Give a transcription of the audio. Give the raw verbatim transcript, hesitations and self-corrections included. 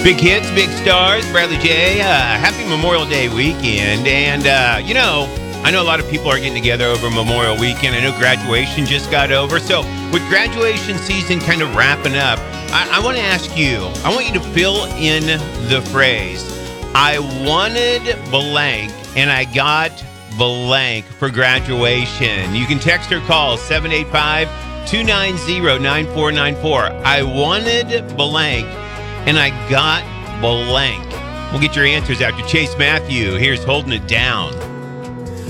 Big hits, big stars, Bradley J. Uh, happy Memorial Day weekend. And, uh, you know, I know a lot of people are getting together over Memorial Weekend. I know graduation just got over. So with graduation season kind of wrapping up, I, I want to ask you, I want you to fill in the phrase, I wanted blank and I got blank for graduation. You can text or call seven eight five, two nine zero, nine four nine four. I wanted blank and I got blank. We'll get your answers after Chase Matthew. Here's Holding It Down.